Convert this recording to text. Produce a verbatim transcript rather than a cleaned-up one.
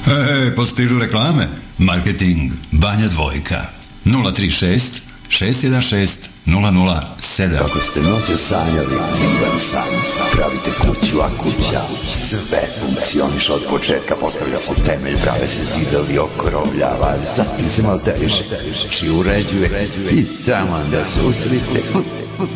E, postižu reklame. Marketing Banja Dvojka. nula tri šest šest jedan šest nula nula sedam. Kako ste noće sanjali, divan san, pravite kuću, a kuća sve funkcioniš od početka, postavlja se temelj, prave se zidovi, okrovljava, zatim se malteriše, či uređuje i tamo da se usrite.